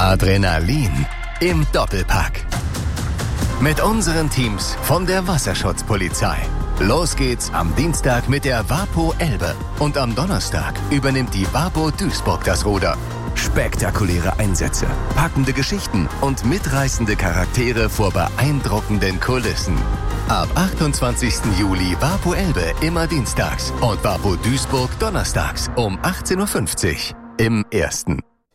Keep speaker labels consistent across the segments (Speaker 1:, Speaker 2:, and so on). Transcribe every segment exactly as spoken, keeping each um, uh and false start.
Speaker 1: Adrenalin im Doppelpack. Mit unseren Teams von der Wasserschutzpolizei. Los geht's am Dienstag mit der WaPo Elbe. Und am Donnerstag übernimmt die WaPo Duisburg das Ruder. Spektakuläre Einsätze, packende Geschichten und mitreißende Charaktere vor beeindruckenden Kulissen. Ab achtundzwanzigsten Juli WaPo Elbe immer dienstags und WaPo Duisburg donnerstags um achtzehn Uhr fünfzig im Ersten.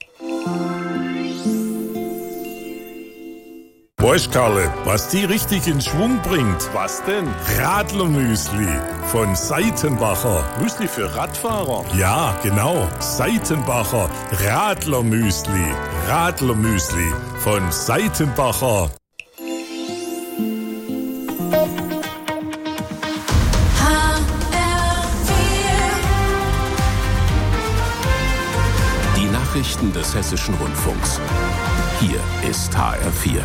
Speaker 2: Weißt Karle, was die richtig in Schwung bringt?
Speaker 3: Was denn?
Speaker 2: Radlermüsli von Seitenbacher.
Speaker 3: Müsli für Radfahrer?
Speaker 2: Ja, genau. Seitenbacher Radlermüsli. Radlermüsli von Seitenbacher.
Speaker 4: Die Nachrichten des Hessischen Rundfunks. Hier ist H R vier.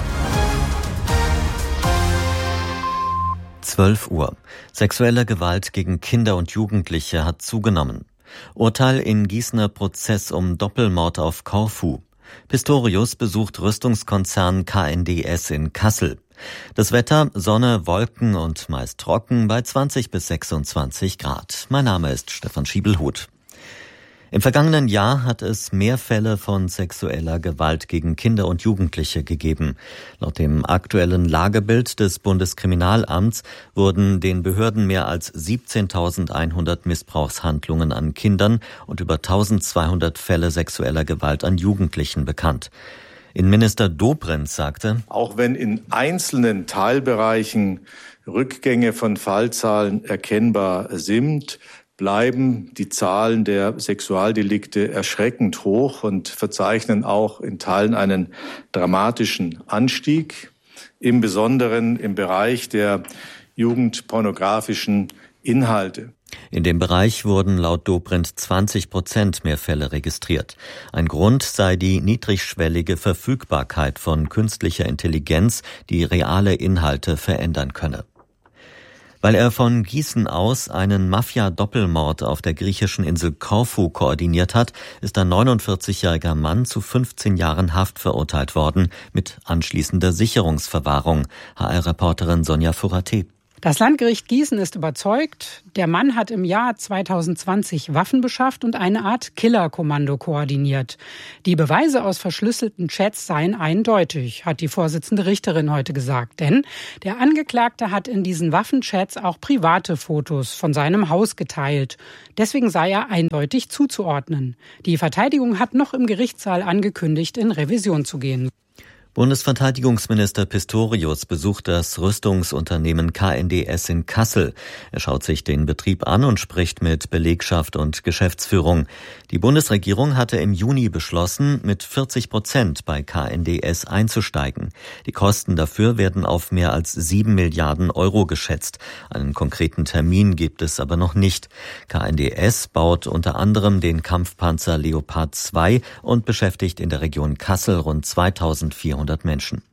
Speaker 5: zwölf Uhr. Sexuelle Gewalt gegen Kinder und Jugendliche hat zugenommen. Urteil in Gießener Prozess um Doppelmord auf Korfu. Pistorius besucht Rüstungskonzern K N D S in Kassel. Das Wetter, Sonne, Wolken und meist trocken bei zwanzig bis sechsundzwanzig Grad. Mein Name ist Stefan Schiebelhuth. Im vergangenen Jahr hat es mehr Fälle von sexueller Gewalt gegen Kinder und Jugendliche gegeben. Laut dem aktuellen Lagebild des Bundeskriminalamts wurden den Behörden mehr als siebzehntausendeinhundert Missbrauchshandlungen an Kindern und über eintausendzweihundert Fälle sexueller Gewalt an Jugendlichen bekannt. Innenminister Dobrindt sagte:
Speaker 6: Auch wenn in einzelnen Teilbereichen Rückgänge von Fallzahlen erkennbar sind, bleiben die Zahlen der Sexualdelikte erschreckend hoch und verzeichnen auch in Teilen einen dramatischen Anstieg, im Besonderen im Bereich der jugendpornografischen Inhalte.
Speaker 5: In dem Bereich wurden laut Dobrindt zwanzig Prozent mehr Fälle registriert. Ein Grund sei die niedrigschwellige Verfügbarkeit von künstlicher Intelligenz, die reale Inhalte verändern könne. Weil er von Gießen aus einen Mafia-Doppelmord auf der griechischen Insel Korfu koordiniert hat, ist ein neunundvierzigjähriger Mann zu fünfzehn Jahren Haft verurteilt worden, mit anschließender Sicherungsverwahrung. H R-Reporterin Sonja Furaté.
Speaker 7: Das Landgericht Gießen ist überzeugt, der Mann hat im Jahr zweitausendzwanzig Waffen beschafft und eine Art Killerkommando koordiniert. Die Beweise aus verschlüsselten Chats seien eindeutig, hat die Vorsitzende Richterin heute gesagt. Denn der Angeklagte hat in diesen Waffenchats auch private Fotos von seinem Haus geteilt. Deswegen sei er eindeutig zuzuordnen. Die Verteidigung hat noch im Gerichtssaal angekündigt, in Revision zu gehen.
Speaker 5: Bundesverteidigungsminister Pistorius besucht das Rüstungsunternehmen K N D S in Kassel. Er schaut sich den Betrieb an und spricht mit Belegschaft und Geschäftsführung. Die Bundesregierung hatte im Juni beschlossen, mit vierzig Prozent bei K N D S einzusteigen. Die Kosten dafür werden auf mehr als sieben Milliarden Euro geschätzt. Einen konkreten Termin gibt es aber noch nicht. K N D S baut unter anderem den Kampfpanzer Leopard zwei und beschäftigt in der Region Kassel rund zweitausendvierhundert Menschen.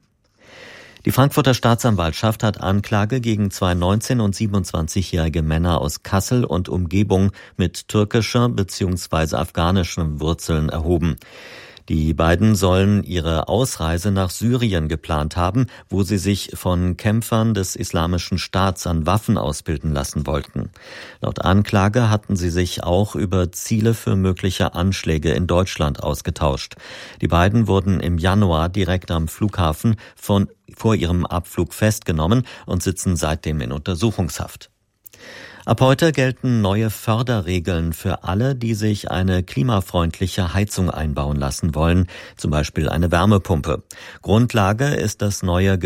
Speaker 5: Die Frankfurter Staatsanwaltschaft hat Anklage gegen zwei neunzehn- und siebenundzwanzigjährige Männer aus Kassel und Umgebung mit türkischer bzw. afghanischen Wurzeln erhoben. Die beiden sollen ihre Ausreise nach Syrien geplant haben, wo sie sich von Kämpfern des Islamischen Staats an Waffen ausbilden lassen wollten. Laut Anklage hatten sie sich auch über Ziele für mögliche Anschläge in Deutschland ausgetauscht. Die beiden wurden im Januar direkt am Flughafen von, vor ihrem Abflug festgenommen und sitzen seitdem in Untersuchungshaft. Ab heute gelten neue Förderregeln für alle, die sich eine klimafreundliche Heizung einbauen lassen wollen, zum Beispiel eine Wärmepumpe. Grundlage ist das neue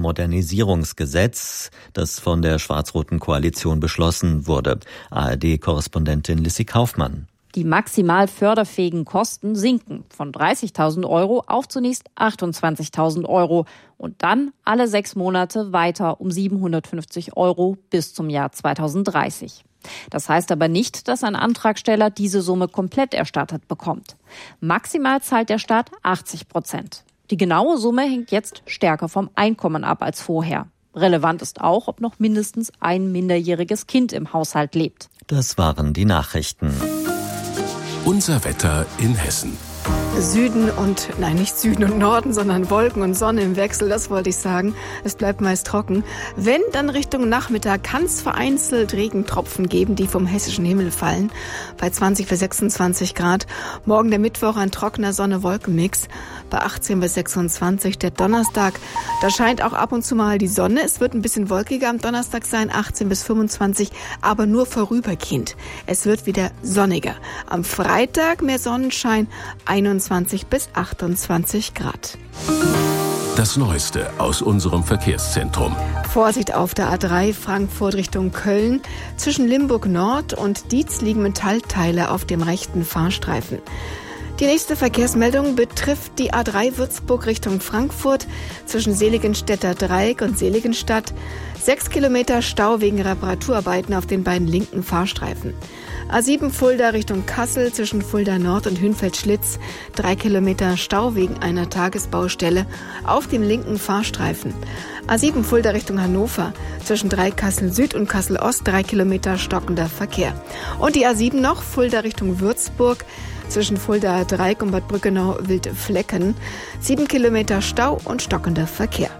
Speaker 5: Gebäudemodernisierungsgesetz, das von der schwarz-roten Koalition beschlossen wurde. A R D-Korrespondentin Lissy Kaufmann.
Speaker 8: Die maximal förderfähigen Kosten sinken von dreißigtausend Euro auf zunächst achtundzwanzigtausend Euro und dann alle sechs Monate weiter um siebenhundertfünfzig Euro bis zum Jahr zweitausenddreißig. Das heißt aber nicht, dass ein Antragsteller diese Summe komplett erstattet bekommt. Maximal zahlt der Staat achtzig Prozent. Die genaue Summe hängt jetzt stärker vom Einkommen ab als vorher. Relevant ist auch, ob noch mindestens ein minderjähriges Kind im Haushalt lebt.
Speaker 5: Das waren die Nachrichten.
Speaker 4: Unser Wetter in Hessen.
Speaker 3: Süden und, nein, nicht Süden und Norden, sondern Wolken und Sonne im Wechsel, das wollte ich sagen. Es bleibt meist trocken. Wenn, dann Richtung Nachmittag kann es vereinzelt Regentropfen geben, die vom hessischen Himmel fallen. Bei zwanzig bis sechsundzwanzig Grad. Morgen der Mittwoch ein trockener Sonne-Wolken-Mix. Bei achtzehn bis sechsundzwanzig. Der Donnerstag, da scheint auch ab und zu mal die Sonne. Es wird ein bisschen wolkiger am Donnerstag sein, achtzehn bis fünfundzwanzig, aber nur vorübergehend. Es wird wieder sonniger. Am Freitag mehr Sonnenschein, einundzwanzig bis achtundzwanzig Grad.
Speaker 4: Das Neueste aus unserem Verkehrszentrum.
Speaker 3: Vorsicht auf der A drei Frankfurt Richtung Köln. Zwischen Limburg Nord und Dietz liegen Metallteile auf dem rechten Fahrstreifen. Die nächste Verkehrsmeldung betrifft die A drei Würzburg Richtung Frankfurt zwischen Seligenstädter Dreieck und Seligenstadt. Sechs Kilometer Stau wegen Reparaturarbeiten auf den beiden linken Fahrstreifen. A sieben Fulda Richtung Kassel zwischen Fulda Nord und Hünfeld-Schlitz. Drei Kilometer Stau wegen einer Tagesbaustelle auf dem linken Fahrstreifen. A sieben Fulda Richtung Hannover zwischen Dreieck-Kassel Süd und Kassel Ost. Drei Kilometer stockender Verkehr. Und die A sieben noch Fulda Richtung Würzburg zwischen Fulda Dreieck und Bad Brückenau Wilde Flecken. Sieben Kilometer Stau und stockender Verkehr.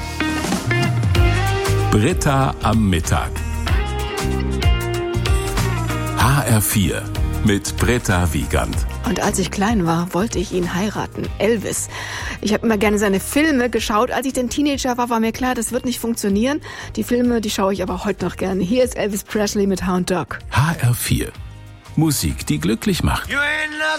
Speaker 4: Britta am Mittag. H R vier mit Britta Wiegand.
Speaker 3: Und als ich klein war, wollte ich ihn heiraten. Elvis. Ich habe immer gerne seine Filme geschaut. Als ich dann Teenager war, war mir klar, das wird nicht funktionieren. Die Filme, die schaue ich aber heute noch gerne. Hier ist Elvis Presley mit Hound Dog.
Speaker 4: H R vier. Musik, die glücklich macht.